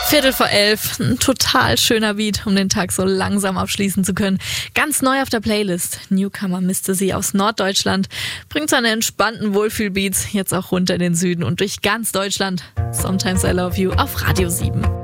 11:15, ein total schöner Beat, um den Tag so langsam abschließen zu können. Ganz neu auf der Playlist. Newcomer Mr. Sie aus Norddeutschland bringt seine entspannten Wohlfühlbeats jetzt auch runter in den Süden und durch ganz Deutschland. Sometimes I Love You auf Radio 7.